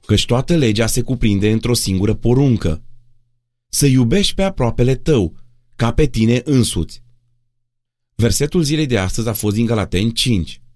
Căci toată legea se cuprinde într-o singură poruncă: să iubești pe aproapele tău, ca pe tine însuți. Versetul zilei de astăzi a fost din Galateni 5.